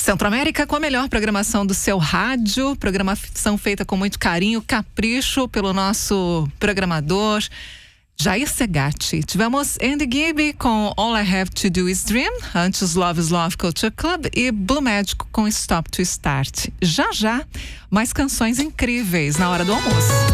Centro-América com a melhor programação do seu rádio, programação feita com muito carinho, capricho pelo nosso programador Jair Segatti. Tivemos Andy Gibb com All I Have to Do Is Dream, antes Love is Love Culture Club e Blue Magic com Stop to Start. Já já, mais canções incríveis na hora do almoço.